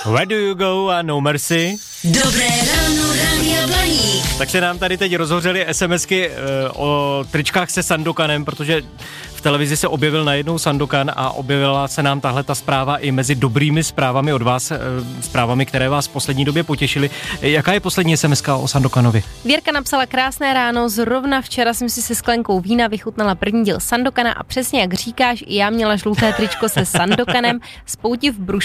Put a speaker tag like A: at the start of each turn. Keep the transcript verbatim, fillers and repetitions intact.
A: Where do you go a No Mercy.
B: Dobré ráno, Rádia Blaník.
A: Tak se nám tady teď rozhořely SMSky uh, o tričkách se Sandokanem, protože v televizi se objevil najednou Sandokan a objevila se nám tahle ta zpráva i mezi dobrými zprávami od vás, uh, zprávami, které vás v poslední době potěšily. Jaká je poslední SMSka o Sandokanovi?
C: Věrka napsala: krásné ráno, zrovna včera jsem si se sklenkou vína vychutnala první díl Sandokana a přesně jak říkáš, i já měla žluté tričko se Sandokanem, z pouti v